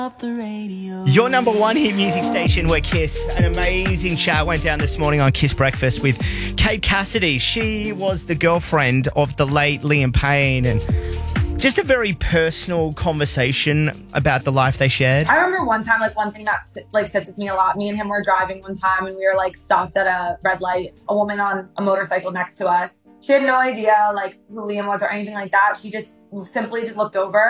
Your number one hit music station, we're Kiss. An amazing chat went down this morning on Kiss Breakfast with Kate Cassidy. She was the girlfriend of the late Liam Payne, and just a very personal conversation about the life they shared. I remember one time, one thing that sits with me a lot. Me and him were driving one time and we were stopped at a red light. A woman on a motorcycle next to us. She had no idea who Liam was or anything like that. She just simply looked over